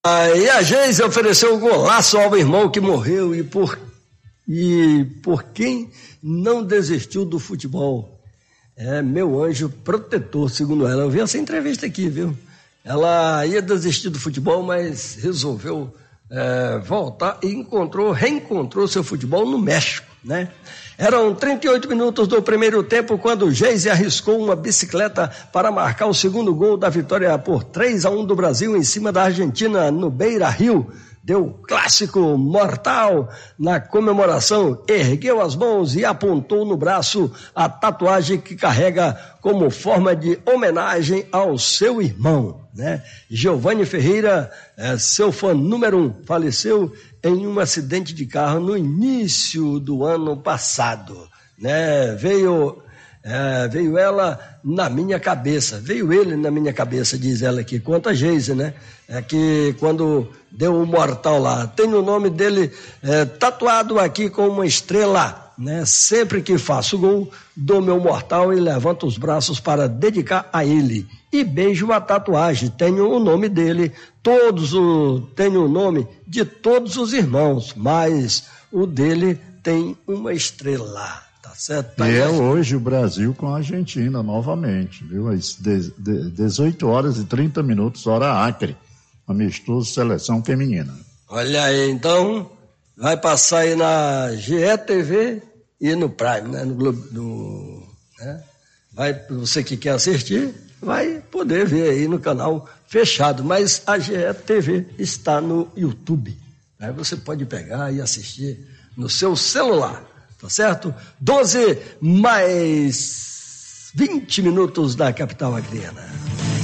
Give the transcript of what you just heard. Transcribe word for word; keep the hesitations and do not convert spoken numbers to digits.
Aí a Geise ofereceu um golaço ao irmão que morreu e por, e por quem não desistiu do futebol. É meu anjo protetor, segundo ela. Eu vi essa entrevista aqui, viu? Ela ia desistir do futebol, mas resolveu é, voltar e encontrou, reencontrou seu futebol no México, né? Eram trinta e oito minutos do primeiro tempo quando Geise arriscou uma bicicleta para marcar o segundo gol da vitória por três a um do Brasil em cima da Argentina no Beira-Rio. Deu clássico mortal na comemoração, ergueu as mãos e apontou no braço a tatuagem que carrega como forma de homenagem ao seu irmão, né? Giovanni Ferreira, é, seu fã número um, faleceu em um acidente de carro no início do ano passado, né? Veio, é, veio ela na minha cabeça, veio ele na minha cabeça, diz ela aqui, conta a Geise, né? É que quando deu o um mortal lá, tem o nome dele é, tatuado aqui com uma estrela, né? Sempre que faço gol, dou meu mortal e levanto os braços para dedicar a ele. E beijo a tatuagem, tenho o nome dele, todos o, tenho o nome de todos os irmãos, mas o dele tem uma estrela, tá certo? Tá e é hoje o Brasil com a Argentina novamente, viu? Às dezoito horas e trinta minutos, hora Acre, amistoso seleção feminina. Olha aí, então, vai passar aí na G E T V e no Prime, né? No Globo, no, né? Vai, você que quer assistir, vai poder ver aí no canal fechado, mas a G E T V está no YouTube. Aí você pode pegar e assistir no seu celular, tá certo? doze mais vinte minutos da capital acreana.